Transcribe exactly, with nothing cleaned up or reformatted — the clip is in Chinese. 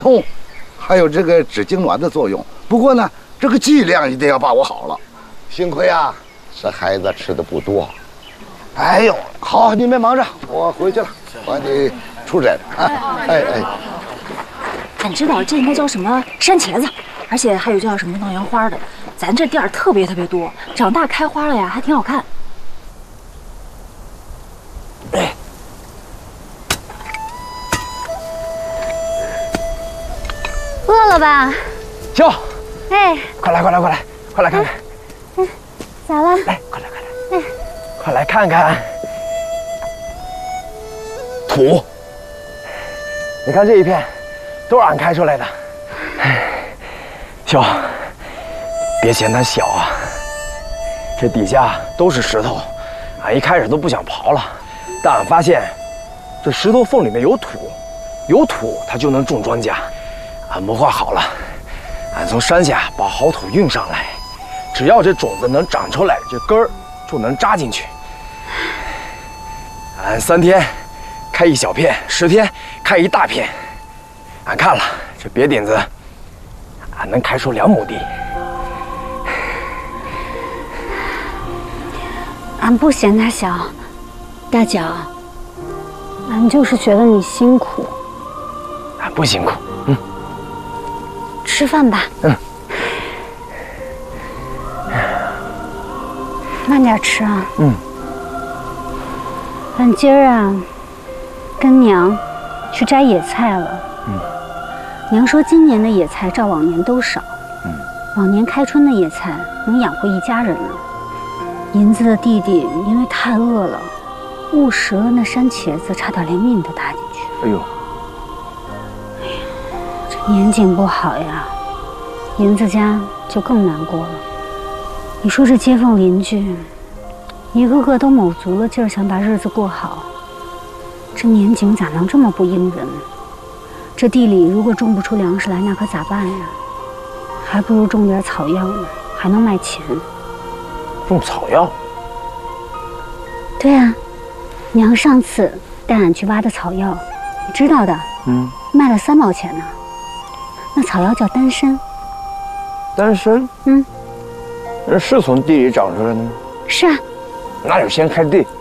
痛，还有这个止痉挛的作用。不过呢，这个剂量一定要把握好了。幸亏啊，这孩子吃的不多。哎呦，好，你们忙着，我回去了，帮你出诊啊。哎哎， 俺知道这应该叫什么山茄子，而且还有叫什么闹阳花的。咱这店儿特别特别多，长大开花了呀，还挺好看。 哎。 饿了吧？ 秀， 哎， 快来，快来，快来，快来看看。 哎，咋了？ 来，快来，快来，哎，快来看看。土，你看这一片，都是俺开出来的。秀，别嫌它小啊，这底下都是石头，俺一开始都不想刨了，但俺发现，这石头缝里面有土，有土它就能种庄稼。 俺谋划好了，俺从山下把好土运上来，只要这种子能长出来，这根儿就能扎进去。俺三天开一小片，十天开一大片。俺看了这别顶子，俺能开出两亩地。 俺不嫌它小，大脚，俺就是觉得你辛苦。 俺不辛苦，嗯。 吃饭吧。嗯。慢点吃啊。嗯。俺今儿啊，跟娘去摘野菜了。嗯。娘说今年的野菜照往年都少。嗯。往年开春的野菜能养活一家人呢。银子的弟弟因为太饿了，误食了那山茄子，差点连命都搭进去。 哎呦。 年景不好呀，银子家就更难过了。你说这街坊邻居，一个个都卯足了劲儿想把日子过好，这年景咋能这么不应人？这地里如果种不出粮食来，那可咋办呀？还不如种点草药呢，还能卖钱。 种草药？ 对啊，娘上次带俺去挖的草药，你知道的。嗯。卖了三毛钱呢。 那草药叫丹参， 丹参，嗯，是从地里长出来的吗？ 是啊。 那就先开地，